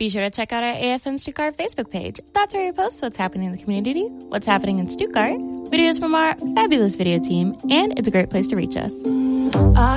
Be sure to check out our AFN Stuttgart Facebook page. That's where we post what's happening in the community, what's happening in Stuttgart, videos from our fabulous video team, and it's a great place to reach us.